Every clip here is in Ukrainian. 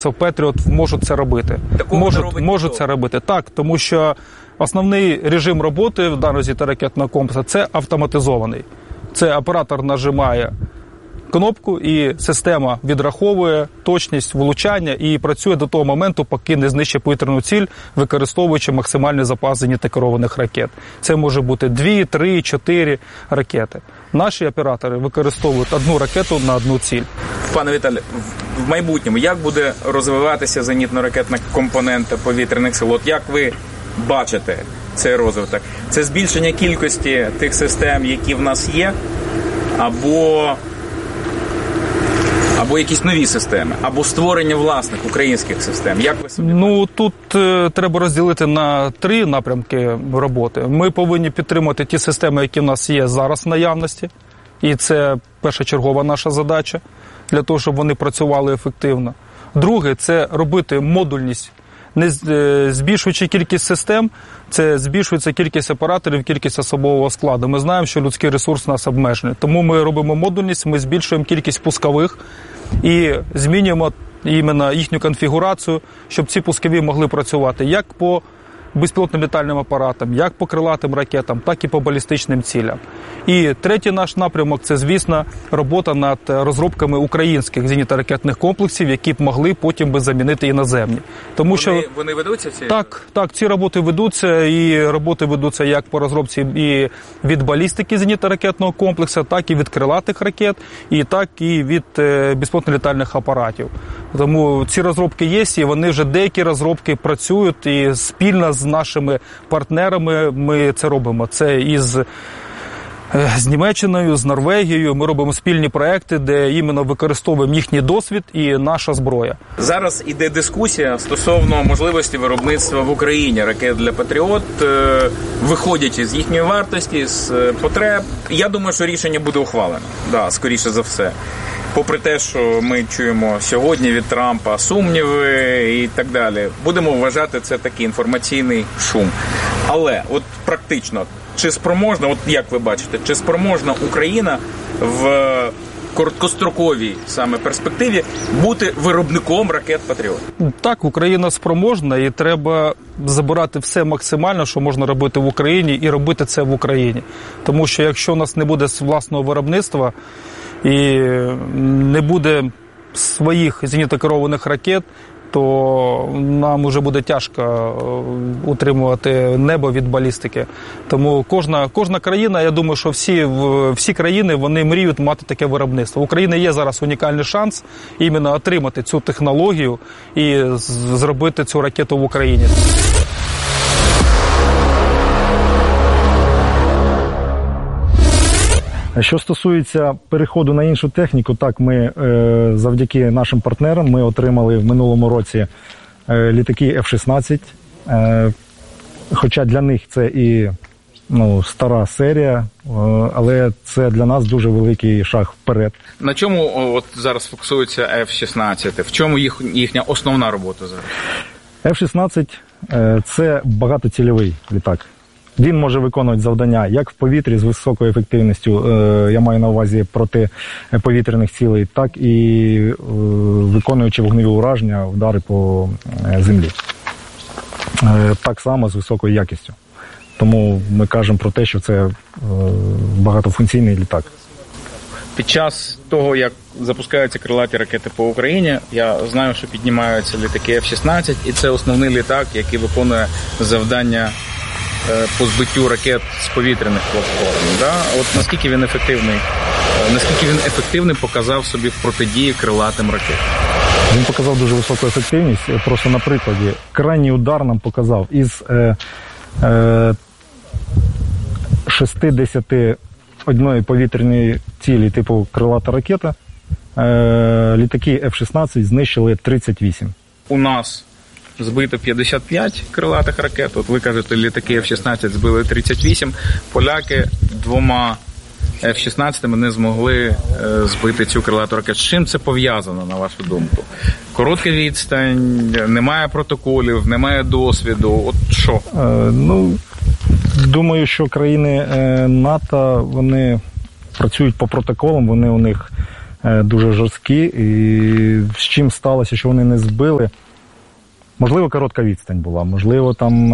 Петріот можуть це робити. Можуть це робити. Так, тому що основний режим роботи в даному зенітно-ракетного комплексу – це автоматизований. Це оператор нажимає кнопку, і система відраховує точність влучання і працює до того моменту, поки не знищить повітряну ціль, використовуючи максимальний запас зенітно-керованих ракет. Це може бути 2, 3, 4 ракети. Наші оператори використовують одну ракету на одну ціль. Пане Віталій, в майбутньому як буде розвиватися зенітно-ракетна компонента повітряних сил? От як ви бачите цей розвиток? Це збільшення кількості тих систем, які в нас є, або якісь нові системи, або створення власних українських систем? Як ви собі тут треба розділити на 3 напрямки роботи. Ми повинні підтримати ті системи, які в нас є зараз в наявності, і це першочергова наша задача, для того, щоб вони працювали ефективно. Друге – це робити модульність. Не збільшуючи кількість систем, це збільшується кількість операторів, кількість особового складу. Ми знаємо, що людський ресурс у нас обмежений. Тому ми робимо модульність, ми збільшуємо кількість пускових і змінюємо іменно їхню конфігурацію, щоб ці пускові могли працювати як по безпілотним літальним апаратам, як по крилатим ракетам, так і по балістичним цілям. І третій наш напрямок – це, звісно, робота над розробками українських зенітно-ракетних комплексів, які б могли потім би замінити іноземні. Тому вони ведуться ці? Так, ці роботи ведуться, і роботи ведуться як по розробці і від балістики зенітно-ракетного комплексу, так і від крилатих ракет, і так і від безпілотних літальних апаратів. Тому ці розробки є, і вони вже деякі розробки працюють, і спільно з нашими партнерами ми це робимо. Це з Німеччиною, з Норвегією. Ми робимо спільні проекти, де іменно використовуємо їхній досвід і наша зброя. Зараз іде дискусія стосовно можливості виробництва в Україні ракет для «Патріот», виходячи з їхньої вартості, з потреб. Я думаю, що рішення буде ухвалено, скоріше за все. Попри те, що ми чуємо сьогодні від Трампа сумніви і так далі, будемо вважати це такий інформаційний шум. Але от практично, чи спроможна, от як ви бачите, чи спроможна Україна в короткостроковій саме перспективі бути виробником ракет «Патріот»? Так, Україна спроможна, і треба забирати все максимально, що можна робити в Україні, і робити це в Україні. Тому що якщо у нас не буде власного виробництва і не буде своїх зенітно-керованих ракет, то нам вже буде тяжко утримувати небо від балістики. Тому кожна країна, я думаю, що всі країни, вони мріють мати таке виробництво. В Україні є зараз унікальний шанс іменно отримати цю технологію і зробити цю ракету в Україні. Що стосується переходу на іншу техніку, так, ми завдяки нашим партнерам ми отримали в минулому році літаки F-16, хоча для них це і стара серія, але це для нас дуже великий шаг вперед. На чому от зараз фокусується F-16? В чому їхня основна робота зараз? F-16 – це багатоцільовий літак. Він може виконувати завдання як в повітрі з високою ефективністю, я маю на увазі протиповітряних цілей, так і виконуючи вогневі ураження, удари по землі. Так само з високою якістю. Тому ми кажемо про те, що це багатофункційний літак. Під час того, як запускаються крилаті ракети по Україні, я знаю, що піднімаються літаки F-16, і це основний літак, який виконує завдання по збиттю ракет з повітряних платформ. Да? От наскільки він ефективний показав собі в протидії крилатим ракетам? Він показав дуже високу ефективність. Просто на прикладі. Крайній удар нам показав із 61 повітряної цілі типу крилата ракета, літаки F-16 знищили 38. У нас збито 55 крилатих ракет. От ви кажете, літаки F-16 збили 38. Поляки 2 F-16 не змогли збити цю крилату ракету. З чим це пов'язано, на вашу думку? Коротка відстань, немає протоколів, немає досвіду. От що? Думаю, що країни НАТО, вони працюють по протоколам, вони у них дуже жорсткі. І з чим сталося, що вони не збили? Можливо, коротка відстань була, можливо, там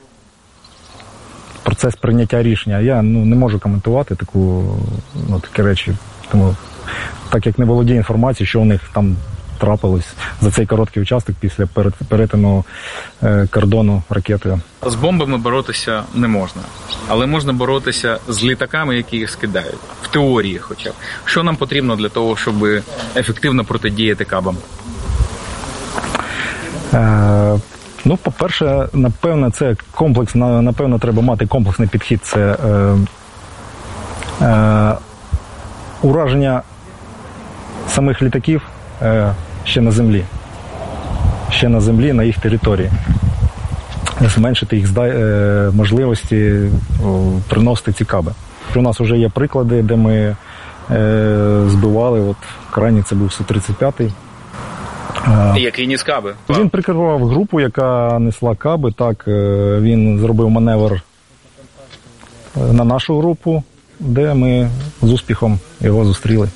процес прийняття рішення. Я не можу коментувати такі речі, тому так як не володію інформацією, що у них там трапилось за цей короткий участок після перетину кордону ракетою. З бомбами боротися не можна, але можна боротися з літаками, які їх скидають. В теорії хоча б. Що нам потрібно для того, щоб ефективно протидіяти кабам? По-перше, напевно, це комплекс, напевно, треба мати комплексний підхід. Це ураження самих літаків ще на землі, на їх території. Зменшити їх можливості приносити ці каби. У нас вже є приклади, де ми збивали, крайній це був Су-35. Який ніс каби? Він прикривав групу, яка несла каби. Так, він зробив маневр на нашу групу, де ми з успіхом його зустріли.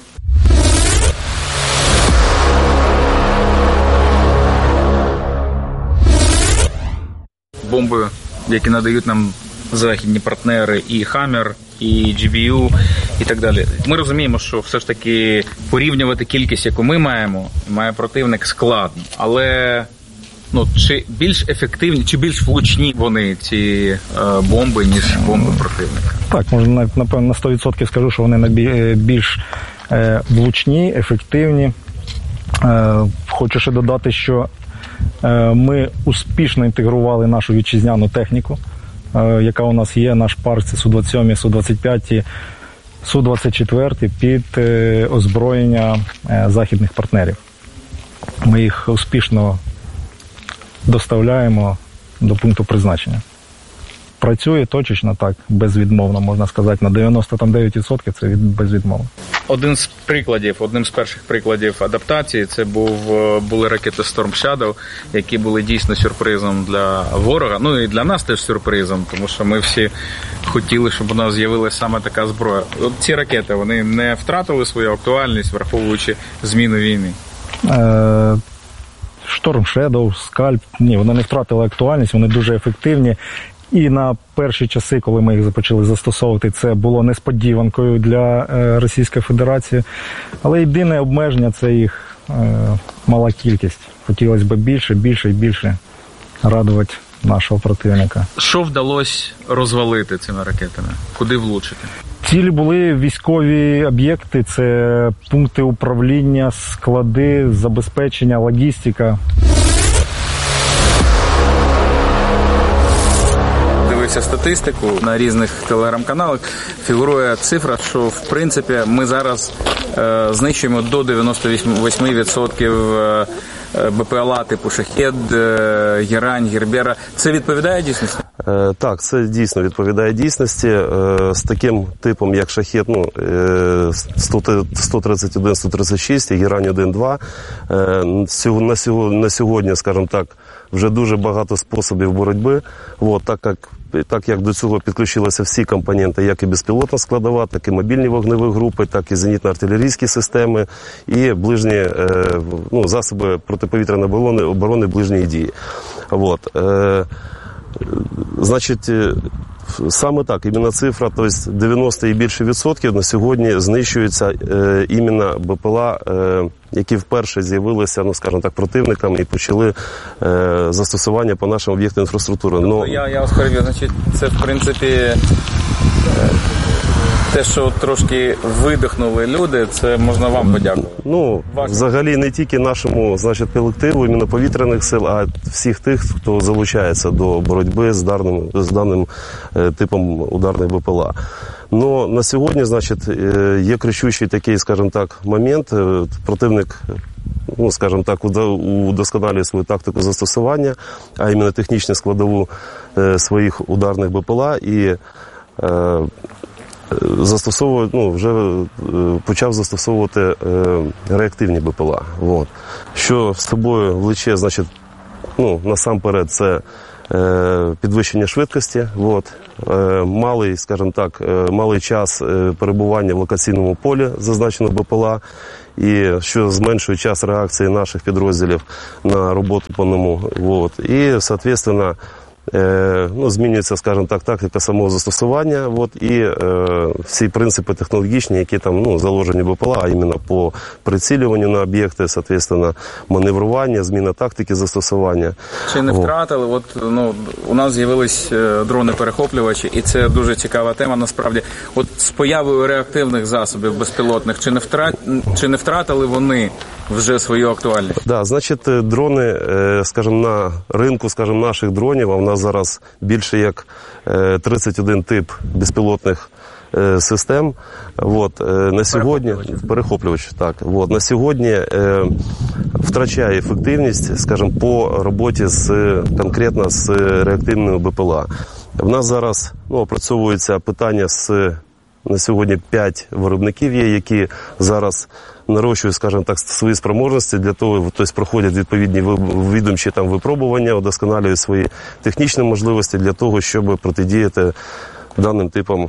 Бомби, які надають нам західні партнери, і «Хаммер», і GBU, і так далі. Ми розуміємо, що все ж таки порівнювати кількість, яку ми маємо, має противник, складно. Але чи більш ефективні, чи більш влучні вони, ці бомби, ніж бомби противника? Так, можна, напевно, на 100% скажу, що вони більш влучні, ефективні. Хочу ще додати, що ми успішно інтегрували нашу вітчизняну техніку, яка у нас є, наш парк, це Су-27, Су-25, Су-24 під озброєння західних партнерів. Ми їх успішно доставляємо до пункту призначення. Працює точечно, так, безвідмовно, можна сказати, на 99% це безвідмовно. Одним з перших прикладів адаптації це були ракети Storm Shadow, які були дійсно сюрпризом для ворога. І для нас теж сюрпризом, тому що ми всі хотіли, щоб у нас з'явилася саме така зброя. Ці ракети, вони не втратили свою актуальність, враховуючи зміну війни? Storm Shadow, Scalp, ні, вони не втратили актуальність, вони дуже ефективні. І на перші часи, коли ми їх почали застосовувати, це було несподіванкою для Російської Федерації. Але єдине обмеження – це їх мала кількість. Хотілося б більше радувати нашого противника. Що вдалося розвалити цими ракетами? Куди влучити? Цілі були військові об'єкти, це пункти управління, склади, забезпечення, логістика. Статистику на різних телеграм-каналах фігурує цифра, що в принципі ми зараз знищуємо до 98% БПЛА типу «Шахед», «Герань», «Гербера». Це відповідає дійсності? Так, це дійсно відповідає дійсності. З таким типом, як «Шахед», 131, 136 і «Герань» 1-2, на сьогодні, скажімо так, вже дуже багато способів боротьби. Так як до цього підключилися всі компоненти, як і безпілотна складова, так і мобільні вогневі групи, так і зенітно-артилерійські системи, і ближні засоби протиповітряної оборони ближньої дії. Значить, саме так, іменно цифра, тобто 90 і більше відсотків на сьогодні знищуються іменно БПЛА, які вперше з'явилися, скажімо так, противникам і почали застосування по нашим об'єктам інфраструктури. Я вас переб'ю, значить, це в принципі те, що трошки видихнули люди, це можна вам подякувати. Взагалі не тільки нашому, колективу іменно повітряних сил, а всіх тих, хто залучається до боротьби з даним типом ударних БПЛА. На сьогодні, є кричущий такий, скажімо так, момент. Противник, скажімо так, удосконалює свою тактику застосування, а іменно технічну складову своїх ударних БПЛА і почав застосовувати реактивні БПЛА. Що з собою влече, насамперед, це підвищення швидкості, малий, скажімо так, малий час перебування в локаційному полі зазначеного БПЛА, і що зменшує час реакції наших підрозділів на роботу по ньому. І, соответственно, змінюється, скажімо так, тактика самого застосування, і всі принципи технологічні, які там заложені в БПЛА, а іменно по прицілюванню на об'єкти, соответственно, маневрування, зміна тактики застосування. Чи не втратили? У нас з'явились дрони-перехоплювачі, і це дуже цікава тема, насправді. З появою реактивних засобів безпілотних, чи не втратили вони вже свою актуальність? Да, значить, дрони, скажімо, на ринку, скажімо, наших дронів, а в нас зараз більше як 31 тип безпілотних систем. На сьогодні перехоплювач, так. На сьогодні втрачає ефективність, скажімо, по роботі конкретно з реактивними БПЛА. В нас зараз опрацьовується питання на сьогодні 5 виробників є, які зараз нарощують, скажімо так, свої спроможності для того, тобто проходять відповідні відомчі там випробування, удосконалюють свої технічні можливості для того, щоб протидіяти даним типам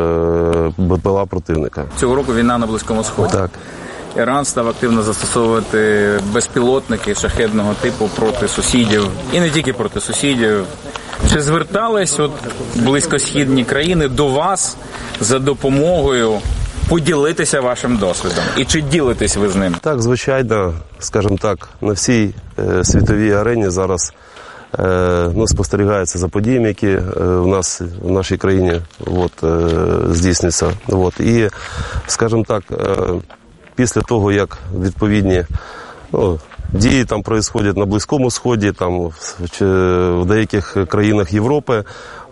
БПЛА противника. Цього року війна на Близькому Сході. Так. Іран став активно застосовувати безпілотники шахедного типу проти сусідів, і не тільки проти сусідів. Чи звертались близькосхідні країни до вас за допомогою поділитися вашим досвідом? І чи ділитесь ви з ним? Так, звичайно, скажімо так, на всій світовій арені зараз спостерігається за подіями, які в нашій країні здійснюються. І, скажімо так, після того, як відповідні дії там происходять на Близькому Сході, там в деяких країнах Європи,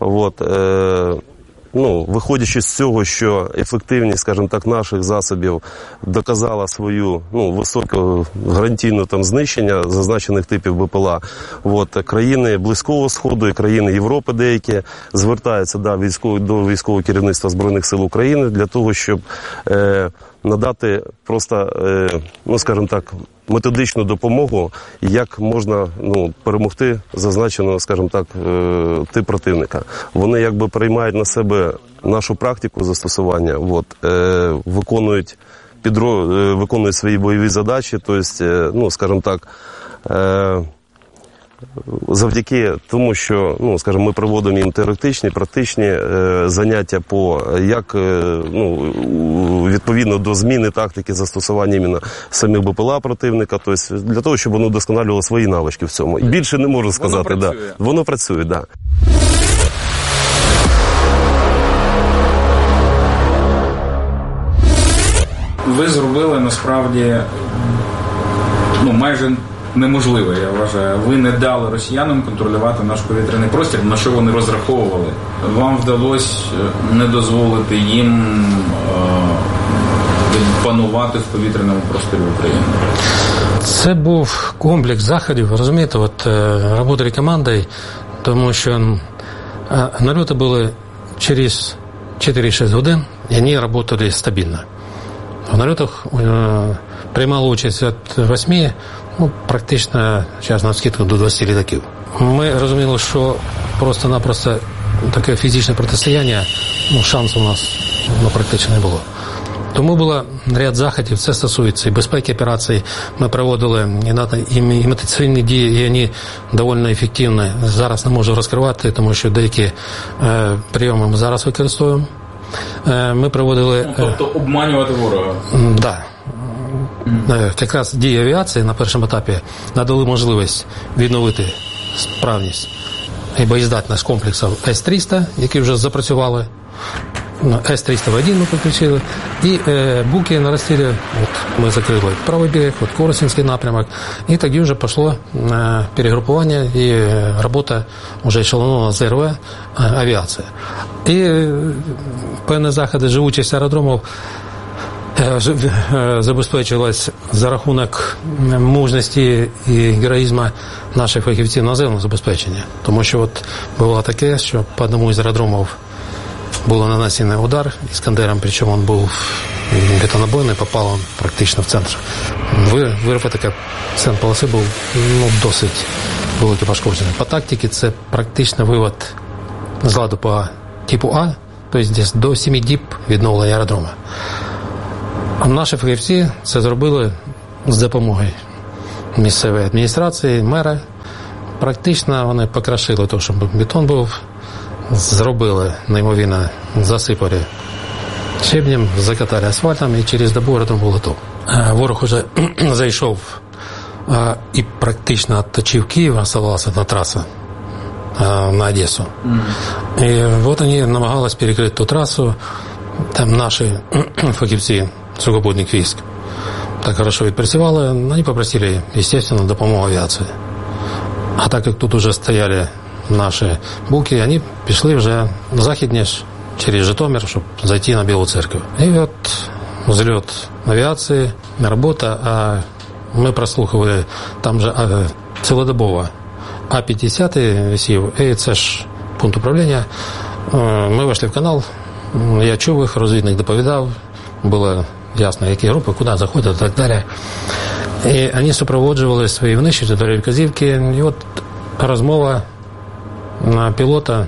виходячи з цього, що ефективність, скажімо так, наших засобів доказала свою високу гарантійну знищення зазначених типів БПЛА, країни Близького Сходу і країни Європи деякі звертаються до військового керівництва Збройних сил України для того, щоб надати просто, скажімо так, методичну допомогу, як можна перемогти зазначеного, скажімо так, тип противника. Вони якби приймають на себе нашу практику застосування, виконують свої бойові задачі, тобто, скажімо так, завдяки тому, що, скажімо, ми проводимо їм теоретичні, практичні заняття відповідно до зміни тактики застосування іменно самих БПЛА противника, тобто для того, щоб воно вдосконалювало свої навички в цьому. Більше не можу сказати. Воно працює, да. Ви зробили, насправді, майже неможливе, я вважаю. Ви не дали росіянам контролювати наш повітряний простір, на що вони розраховували. Вам вдалося не дозволити їм панувати в повітряному просторі України. Це був комплекс заходів, розумієте, працювали командою, тому що нальоти були через 4-6 годин, і вони працювали стабільно. В нальотах приймало участь від 8, практично, зараз на скидку, до 20 літаків. Ми розуміли, що просто-напросто таке фізичне протистояння, шансу у нас практично не було. Тому було ряд заходів, це стосується і безпеки операцій. Ми проводили імітаційні дії, і вони доволі ефективні. Зараз не можу розкривати, тому що деякі прийоми ми зараз використовуємо. Ми проводили... Тобто обманювати ворога? Так. Якраз дії авіації на першому етапі надали можливість відновити справність і боєздатність комплексів С-300, які вже запрацювали. С-301 ми підключили. І буки на розстрілі, ми закрили правий берег, Коростенський напрямок. І тоді вже пішло перегрупування і робота вже ешелонована ЗРВ авіація. І певні заходи, живучість аеродромів забезпечилась за рахунок мужності і героїзму наших фахівців наземного забезпечення. Тому що було таке, що по одному з аеродромів було нанесений удар Іскандером, причому він був бетонобойний, попав він практично в центр. Вирив центр полоси був досить велике пошкодження. По тактиці це практично вивод з ладу по типу А, тобто десь до 7 діб відновлення аеродрому. Наші фахівці це зробили з допомогою місцевої адміністрації, мера. Практично вони покрашили те, щоб бетон був, зробили, неймовірно, засипали щебнем, закатали асфальтом і через добу аеродром був готов. Ворог уже зайшов і практично відточив Київ, залишилася одна траса на Одесу. І от вони намагались перекрити ту трасу, там наші фахівці сухопутних військ так хорошо відпрацювали, вони попросили, естественно, допомогу авіації. А так як тут уже стояли наші буки, вони пішли вже західніше, через Житомир, щоб зайти на Білу церкву. І от взлет авіації, робота, а ми прослухали там же цілодобово А-50 висів, і це ж пункт управління. Ми вийшли в канал, я чув їх, розвідник доповідав, було ясно, які групи, куди заходять і так далі. І вони супроводжували свої внищі, далі вказівки, і от розмова на пілота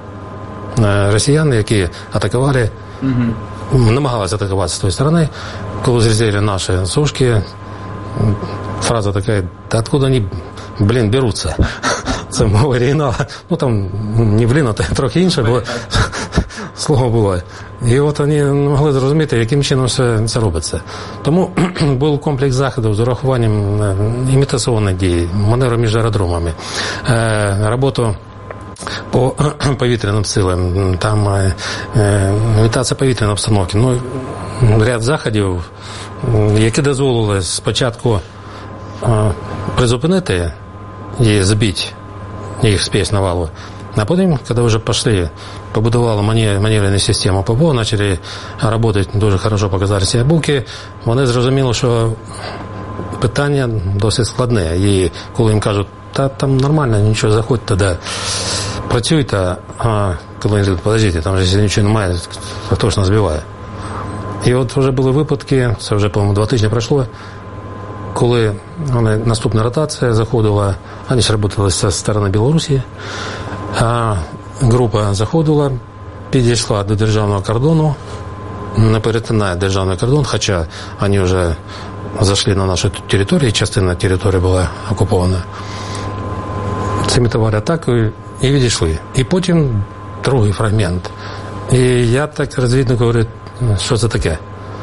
росіян, які атакували, намагалися атакувати з тої сторони, коли зрізали наші сушки, фраза така, да откуда вони, беруться? Це мова оригінала. Ну там не а трохи інше, бо слово було. І от вони не могли зрозуміти, яким чином це робиться. Тому був комплекс заходів з урахуванням імітаційних дій, маневру між аеродромами, роботу по повітряним силам, там імітація повітряної обстановки. Ну, ряд заходів, які дозволили спочатку призупинити і збити їх спесь навалу. А потім, коли вже пішли, побудували маневренну систему ППО, почали працювати дуже добре, показали себе буки, вони зрозуміли, що питання досить складне. І коли їм кажуть, та там нормально, нічого, заходь туди, працюйте, а коли вони кажуть, подождіть, там же нічого немає, хто ж нас збиває. І от вже були випадки, це вже, по-моєму, 2 тижні пройшло, коли наступна ротація заходила, вони ж працювали зі сторони Білорусі, а група заходила, підійшла до державного кордону, не перетинає державний кордон, хоча вони вже зайшли на нашу територію, частина території була окупована. Цимітували атаку і відійшли. І потім другий фрагмент. І я так розвіднику говорю, що це таке?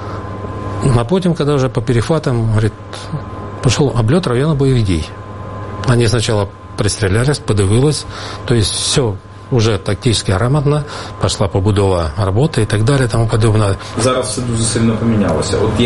А потім, коли вже по перехватам, говорить, пішов облет району бойових дій. Вони спочатку пристрілялись, подивились, тобто все вже тактично грамотно, пішла побудова роботи і так далі, тому подобне. Зараз все дуже сильно помінялося. От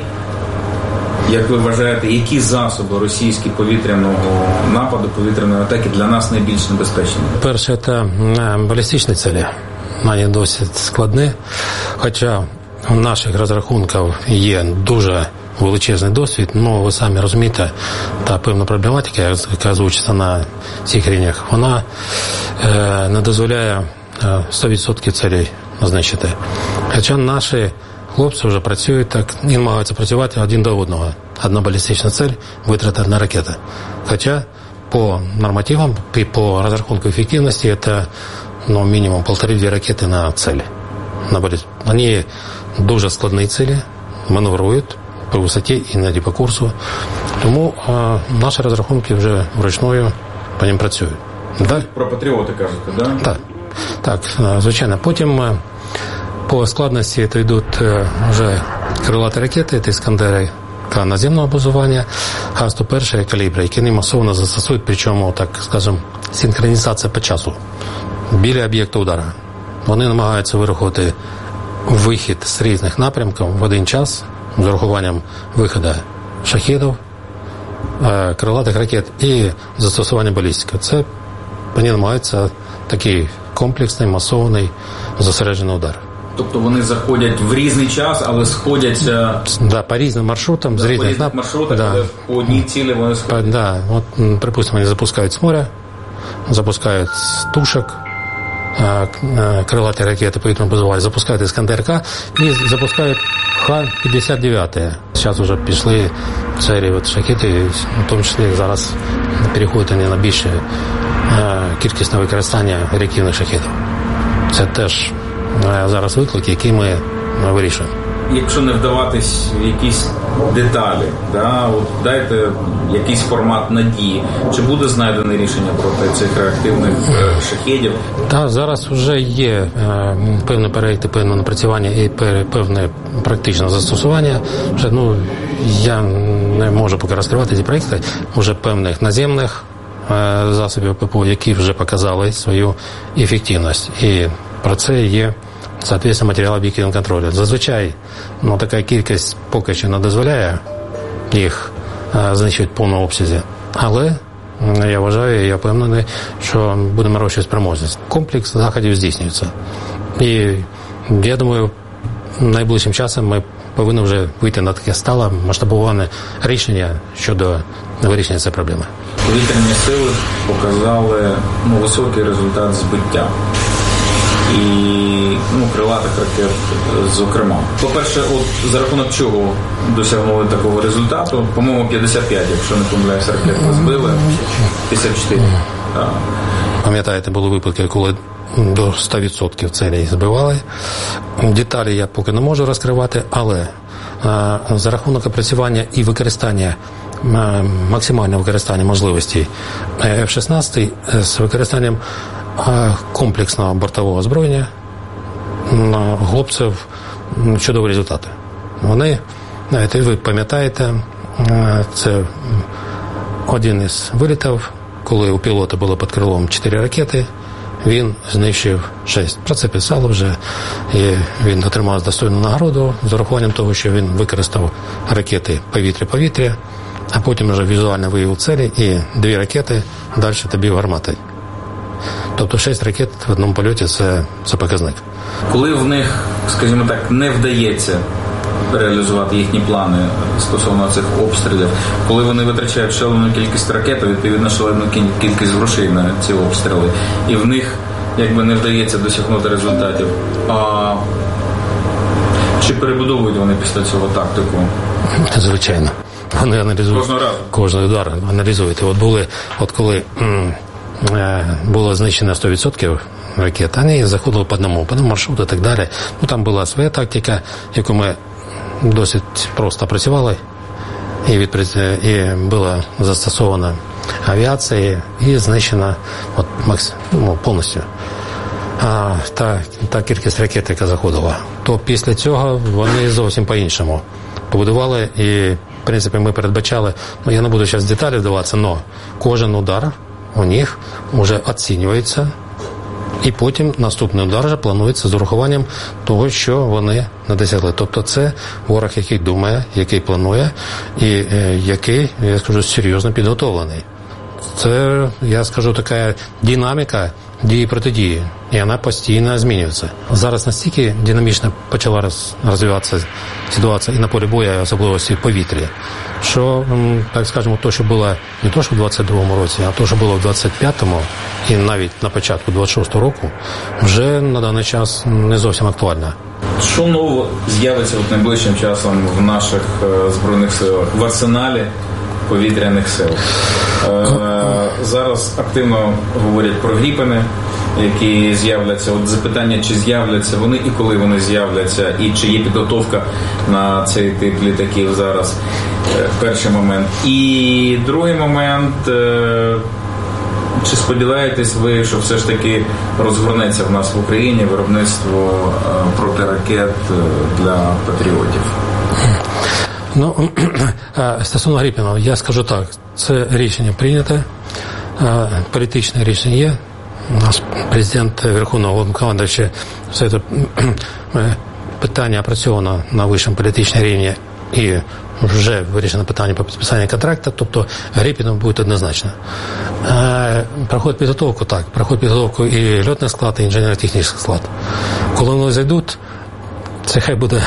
як ви вважаєте, які засоби російські повітряного нападу, повітряної атаки для нас найбільш небезпечні? Перше, це балістичні цілі. Вони досить складні, хоча у наших розрахунків є дуже величезний досвід, але ви самі розумієте, та певна проблематика, яка озвучиться на цих рівнях, вона не дозволяє 100% цілей назначити. Хоча наші хлопці вже працюють так і намагаються працювати один до одного. Одна балістична ціль, витрата одна ракета. Хоча по нормативам і по розрахунку ефективності це мінімум 1,5-2 ракети на ціль. Вони дуже складні цілі, маневрують по висоті, іноді по курсу. Тому наші розрахунки вже вручною по ним працюють. Про патріоти кажете, так? Так, звичайно. Потім по складності це йдуть вже крилаті ракети, це «Іскандери» наземного базування, Х-101 калібри, які не масово застосують, причому, так скажемо, синхронізація по часу біля об'єкта удару. Вони намагаються вирахувати вихід з різних напрямків в один час з урахуванням виходу шахедів, крилатих ракет і застосування балістики. Це вони намагаються такий комплексний, масований, зосереджений удар. Тобто вони заходять в різний час, але сходяться... Да, по різним маршрутам. Да, по різних маршрутах, да. Але по одній цілі вони сходять. Да, от, припустимо, вони запускають з моря, запускають з тушок, крилаті ракети повітряно-базувальні, запускають Іскандер-К і запускають Х-59. Зараз вже пішли серії ракети, в тому числі зараз переходять вони на більше кількісне використання реактивних шахедів. Це теж зараз виклик, який ми вирішуємо. Якщо не вдаватись в якісь деталі, дайте якийсь формат надії. Чи буде знайдене рішення проти цих реактивних шахедів? Так, зараз вже є певні проекти, певне напрацювання і певне практичне застосування. Вже, я не можу поки розкривати ці проекти, вже певних наземних засобів ППО, які вже показали свою ефективність. І про це є соответственно, матеріали об'єктивного контролю. Зазвичай така кількість поки що не дозволяє їх знищувати в повному обсязі. Але я вважаю, я впевнений, що будемо нарощувати спроможність. Комплекс заходів здійснюється. І я думаю, найближчим часом ми повинні вже вийти на таке стале масштабоване рішення щодо вирішення цієї проблеми. Повітряні сили показали високий результат збиття. І крилатих ракет, зокрема. По-перше, за рахунок чого досягнули такого результату? По-моєму, 55, якщо не помиляюсь, ракет збили. 54. Пам'ятаєте, були випадки, коли до 100% цілей збивали. Деталі я поки не можу розкривати, але за рахунок опрацювання і використання, максимального використання можливостей F-16 з використанням комплексного бортового озброєння хлопців чудові результати. Вони, ви пам'ятаєте, це один із вилітів, коли у пілота було під крилом 4 ракети, він знищив 6. Про це писало вже, і він отримав достойну нагороду з урахуванням того, що він використав ракети повітря-повітря, а потім вже візуально виявив цілі, і 2 ракети далі добив гармати. Тобто 6 ракет в одному польоті – це показник. Коли в них, скажімо так, не вдається реалізувати їхні плани стосовно цих обстрілів, коли вони витрачають шалену кількість ракет, відповідно шалену кількість грошей на ці обстріли, і в них не вдається досягнути результатів, чи перебудовують вони після цього тактику? Звичайно. Вони аналізують. Кожного удар аналізують. Коли було знищено 100% ракет, вони заходили по одному маршруту і так далі. Там була своя тактика, яку ми досить просто працювали, і була застосована авіація і знищена повністю та кількість ракет, яка заходила. То після цього вони зовсім по-іншому побудували, і в принципі ми передбачали, я не буду зараз в деталі вдаватися, але кожен удар у них вже оцінюється, і потім наступний удар вже планується з урахуванням того, що вони не досягли. Тобто це ворог, який думає, який планує, і який, я скажу, серйозно підготовлений. Це, я скажу, така динаміка дії протидії, і вона постійно змінюється. Зараз настільки динамічно почала розвиватися ситуація і на полі бою, особливості в повітрі, що, так скажемо, то, що було не то, що в 22-му році, а то, що було в 25-му і навіть на початку 26-го року, вже на даний час не зовсім актуально. Що нового з'явиться найближчим часом в наших Збройних силах, в арсеналі повітряних сил? Зараз активно говорять про Гріпени, які з'являться. Запитання, чи з'являться вони і коли вони з'являться, і чи є підготовка на цей тип літаків зараз. Перший момент. І другий момент, чи сподіваєтесь ви, що все ж таки розгорнеться в нас в Україні виробництво протиракет для патріотів? Стосовно Гріпенів, я скажу так, це рішення прийняте, політичне рішення є. У нас президент Верховного Головнокомандувача все це питання опрацьовано на вищому політичному рівні і вже вирішено питання по підписанню контракту, тобто Гріпенів буде однозначно. Проходить підготовку, так, проходить підготовку і льотний склад, і інженерно-технічний склад. Коли вони зайдуть, це хай буде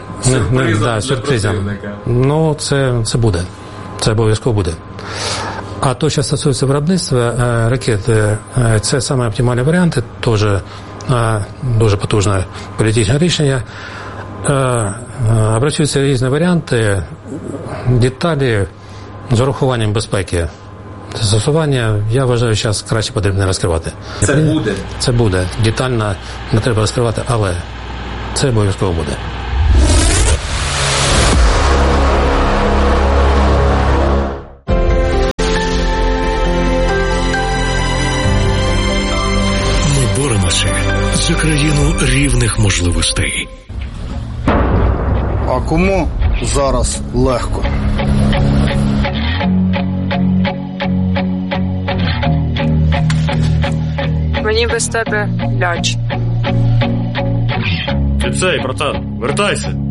сюрпризом. Це буде. Це обов'язково буде. А то, що стосується виробництва ракет, це саме оптимальні варіанти, теж дуже потужне політичне рішення. Опрацюються різні варіанти, деталі з урахуванням безпеки. Застосування, я вважаю, зараз краще потрібно розкривати. Це буде? Це буде. Детально не треба розкривати, але це обов'язково буде. Ми боремося за країну рівних можливостей. А кому зараз легко? Мені без тебе лячно. Ти цей, братан, вертайся.